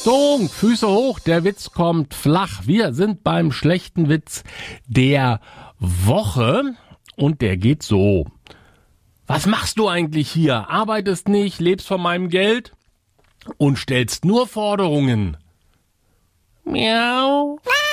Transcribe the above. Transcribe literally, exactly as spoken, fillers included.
Achtung, Füße hoch, der Witz kommt flach. Wir sind beim schlechten Witz der Woche und der geht so. Was machst du eigentlich hier? Arbeitest nicht, lebst von meinem Geld und stellst nur Forderungen. Miau.